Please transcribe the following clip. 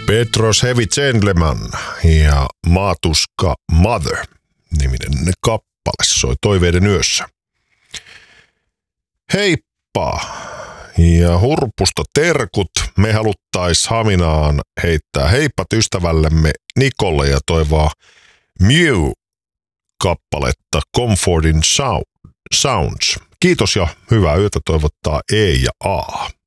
Petros Heavy Gentleman ja Maatuska Mother niminen kappale soi Toiveiden yössä. Heippa ja Hurpusta terkut. Me haluttais Haminaan heittää heippat ystävällemme Nikolle ja toivaa Mew-kappaletta Comforting Sounds. Kiitos ja hyvää yötä toivottaa E ja A.